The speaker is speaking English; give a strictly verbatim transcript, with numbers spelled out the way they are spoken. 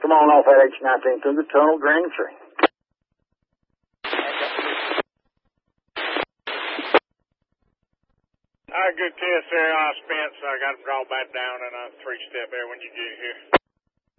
Come on off that H nineteen through the tunnel, Grand Tree. All right, good test there. I Spence. I got to draw back down and a three-step there when you get here.